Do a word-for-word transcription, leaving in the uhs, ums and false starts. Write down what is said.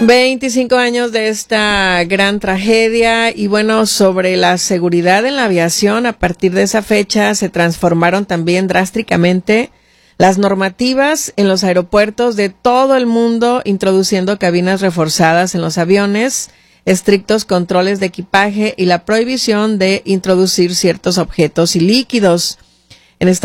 veinticinco años de esta gran tragedia y bueno, sobre la seguridad en la aviación, a partir de esa fecha se transformaron también drásticamente las normativas en los aeropuertos de todo el mundo, introduciendo cabinas reforzadas en los aviones, estrictos controles de equipaje y la prohibición de introducir ciertos objetos y líquidos.